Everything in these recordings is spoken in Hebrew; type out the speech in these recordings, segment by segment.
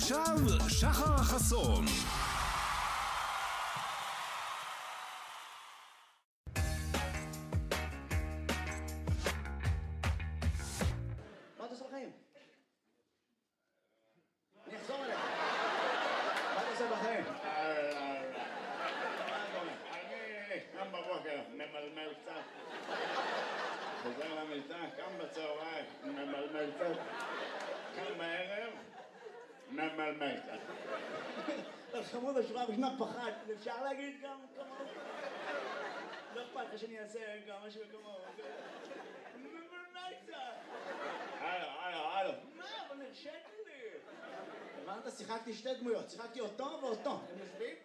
ועכשיו שחר חסון. מה אתה עושה בחיים? אני אחזור אליך. מה אתה עושה בחיים? אני קם בבוקר, ממלמל קצת. חוזר למיטה, קם בצהריים, ממלמל קצת. קם בערב, ממלמל קצת. חמוד השורה בשביל פחד, אפשר להגיד גם כמוהו? לא אכפת לך שאני אעשה גם משהו כמוהו. ממלמל קצת. הלו. מה? אבל נרשת לי. הבנת? שיחקתי שתי דמויות, שיחקתי אותו ואותו. הם יושבים?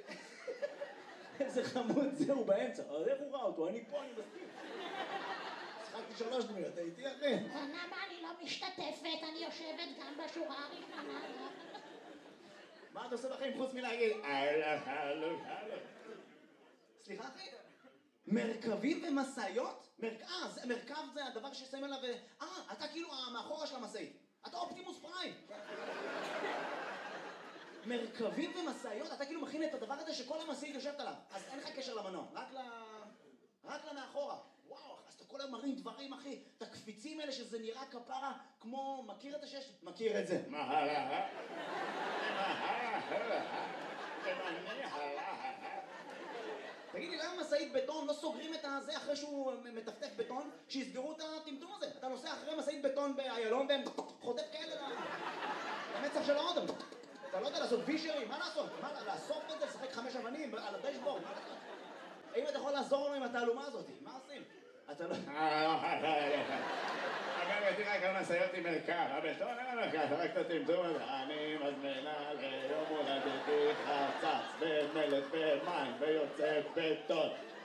איזה חמוד זה, הוא באמצע. אז איך הוא ראה אותו? אני פה, אני מסכים. שיחקתי 3 דמויות, הייתי אחי. למה אני לא משתתפת? אני יושבת גם בשורה הראשונה. מה אתה עושה בחיים חוץ מלהגיד? הלו. סליחה אחי? מרכבים ומשאיות? מרכב זה הדבר ששמים עליו... אתה כאילו מאחורה של המשאית. אתה אופטימוס פריים. מרכבים ומשאיות? אתה כאילו מכין את הדבר הזה שכל המשאית יושבת עליו. אז אין לך קשר למנוע, רק למאחורה. וואו, אז אתה כל היום מרים דברים, אחי. את הקפיצים האלה שזה נראה כפרה כמו... מכיר את השש? מכיר את זה. תגידי, למה משאית בטון לא סוגרים את הזה אחרי שהוא מטפטף בטון? שיסגרו את הטמטום הזה. אתה נוסע אחרי משאית בטון באיילון והם חוטף כאלה למצח של האודם. אתה לא יודע לעשות וישרים, מה לעשות? לאסוף את זה, לשחק 5 אבנים על הדשבורד? האם אתה יכול לעזור לנו עם התעלומה הזאת? מה עושים? אתה לא... אגב, הייתי רק על משאיות עם מרכב, הבטון אין מרכב, רק את הטמטום הזה. אני מזמינה ליום הולדתי חצץ ומלט ומים ויוצא בטון.